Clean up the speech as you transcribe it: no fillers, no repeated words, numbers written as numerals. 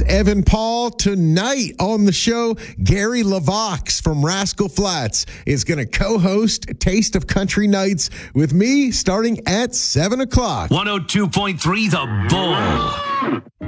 Evan Paul. Tonight on the show, Gary LaVox from Rascal Flatts is going to co-host Taste of Country Nights with me starting at 7 o'clock. 102.3 The Bull.